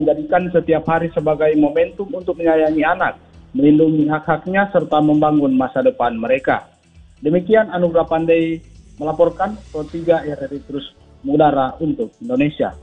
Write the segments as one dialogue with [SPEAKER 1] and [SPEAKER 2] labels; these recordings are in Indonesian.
[SPEAKER 1] menjadikan setiap hari sebagai momentum untuk menyayangi anak, melindungi hak-haknya, serta membangun masa depan mereka. Demikian Anugrah Pandey melaporkan Pro 3 RRI terus mengudara untuk Indonesia.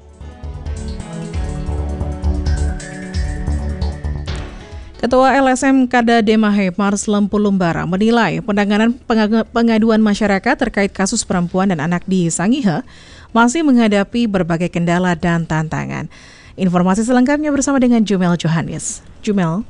[SPEAKER 2] Ketua LSM Kada Demahe Mars Lempu Lumbara menilai penanganan pengaduan masyarakat terkait kasus perempuan dan anak di Sangihe masih menghadapi berbagai kendala dan tantangan. Informasi selengkapnya bersama dengan Jumel Johannes. Jumel.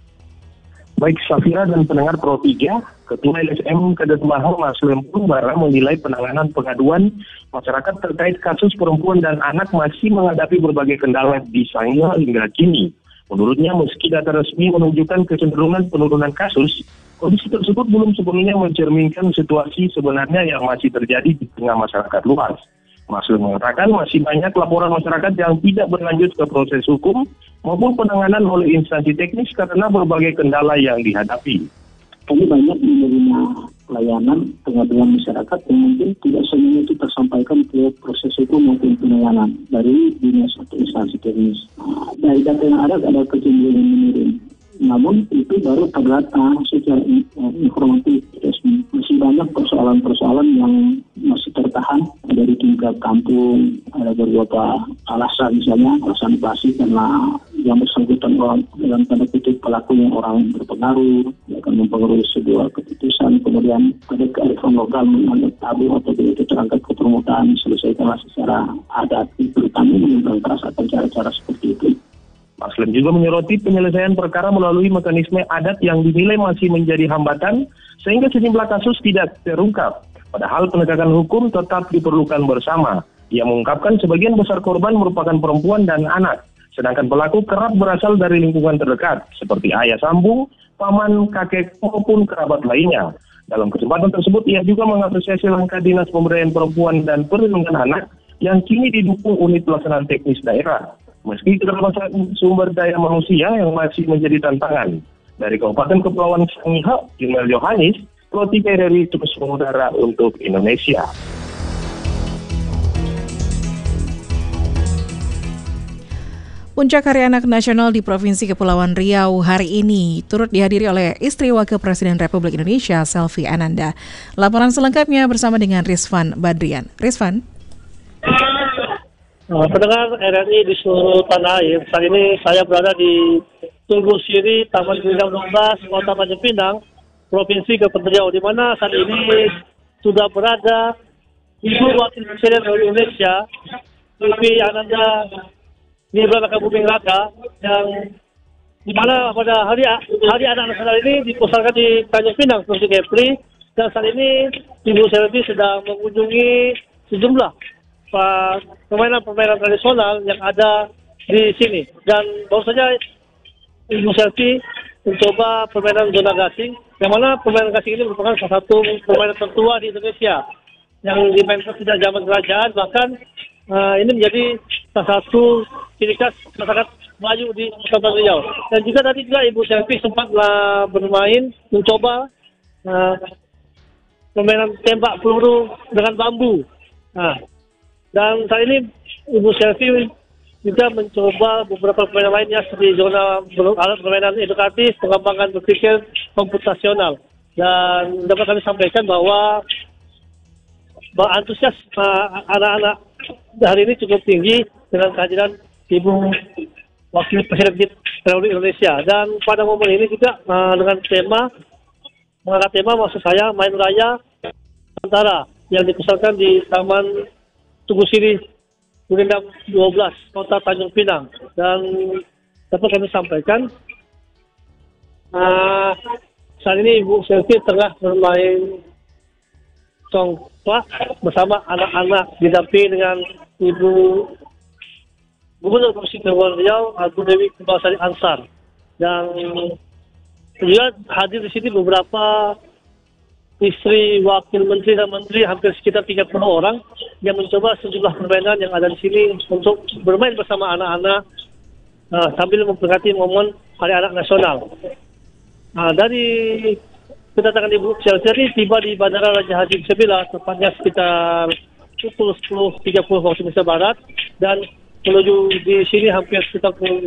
[SPEAKER 3] Baik Safira dan pendengar Pro 3, Ketua LSM Kada Demahe Mars Lempu Lumbara menilai penanganan pengaduan masyarakat terkait kasus perempuan dan anak masih menghadapi berbagai kendala di Sangihe hingga kini. Menurutnya, meski data resmi menunjukkan kecenderungan penurunan kasus, kondisi tersebut belum sepenuhnya mencerminkan situasi sebenarnya yang masih terjadi di tengah masyarakat luas. Mas Lem mengatakan masih banyak laporan masyarakat yang tidak berlanjut ke proses hukum maupun penanganan oleh instansi teknis karena berbagai kendala yang dihadapi.
[SPEAKER 4] Kami banyak menerima pelayanan pengaduan masyarakat yang mungkin tidak semuanya itu tersampaikan ke proses hukum maupun penanganan dari dinas atau instansi teknis. Dari data yang ada kecenderungan menurun. Namun itu baru terdata secara informatif. Masih banyak persoalan-persoalan yang masih tertahan dari tingkat kampung, ada beberapa alasan, misalnya alasan basi karena yang bersangkutan orang dalam tanda kutip pelakunya orang berpengaruh, akan mempengaruhi sebuah keputusan, kemudian ada kearifan lokal menganggap tabu atau itu terangkat ke permukaan diselesaikanlah secara adat. Itu kami menggunakan cara-cara seperti itu.
[SPEAKER 3] Mas Lem juga menyoroti penyelesaian perkara melalui mekanisme adat yang dinilai masih menjadi hambatan sehingga sejumlah kasus tidak terungkap. Padahal penegakan hukum tetap diperlukan bersama. Ia mengungkapkan sebagian besar korban merupakan perempuan dan anak, sedangkan pelaku kerap berasal dari lingkungan terdekat seperti ayah sambung, paman, kakek maupun kerabat lainnya. Dalam kesempatan tersebut ia juga mengapresiasi langkah Dinas Pemberdayaan Perempuan dan Perlindungan Anak yang kini didukung unit pelaksanaan teknis daerah. Meski keterbatasan sumber daya manusia yang masih menjadi tantangan. Dari Kabupaten Kepulauan Sangihe, Jumel Johannes, Pro 3 RRI terus mengudara untuk Indonesia.
[SPEAKER 2] Puncak Hari Anak Nasional di Provinsi Kepulauan Riau hari ini turut dihadiri oleh istri Wakil Presiden Republik Indonesia, Selvi Ananda. Laporan selengkapnya bersama dengan Rizvan Badrian. Rizvan.
[SPEAKER 5] Pendengar RRI di seluruh tanah air, saat ini saya berada di Tunggul Siri, Taman Gunung 12, Kota Tanjung Pinang, Provinsi Kepulauan Riau, di mana saat ini sudah berada Ibu Wakil Presiden Republik Indonesia, Selvi Ananda Nibran Raka Buming Raka, yang di mana pada Hari Anak Nasional ini dipusatkan di Tanjung Pinang, Provinsi Kepri, dan saat ini Ibu Selvi sedang mengunjungi sejumlah permainan-permainan tradisional yang ada di sini. Dan baru saja Ibu Selvi mencoba permainan zona gasing, yang mana permainan gasing ini merupakan salah satu permainan tertua di Indonesia yang dimainkan sejak zaman kerajaan. Bahkan ini menjadi salah satu ciri khas masyarakat Melayu di Kepulauan Riau. Dan juga tadi juga Ibu Selvi sempat bermain, mencoba permainan tembak peluru dengan bambu. Dan saat ini Ibu Selvi juga mencoba beberapa permainan lainnya seperti zona alat permainan edukatif, pengembangan berpikir komputasional. Dan dapat kami sampaikan bahwa antusias anak-anak hari ini cukup tinggi dengan kehadiran Ibu Wakil Presiden Republik Indonesia. Dan pada momen ini juga dengan mengangkat tema maksud saya main raya antara yang dipusatkan di Taman Tunggul Siri, Gunung 12, Kota Tanjung Pinang. Dan dapat kami sampaikan, saat ini Ibu Selvi tengah bermain congklak bersama anak-anak didampingi dengan Ibu Gubernur Provinsi Kepulauan Riau, Bu Dewi Kebasari Ansar. Dan juga hadir di sini beberapa istri wakil menteri dan menteri, hampir sekitar 30 orang yang mencoba sejumlah permainan yang ada di sini untuk bermain bersama anak-anak sambil memperingati momen Hari Anak Nasional. Dari kedatangan Ibu Selvi tiba di Bandara Raja Haji Bismillah, tepatnya sekitar pukul 10.30 waktu Indonesia Barat, dan menuju di sini hampir sekitar